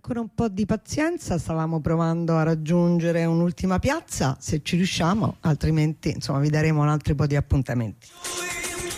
ancora un po' di pazienza, stavamo provando a raggiungere un'ultima piazza, se ci riusciamo, altrimenti insomma vi daremo un altro po' di appuntamenti.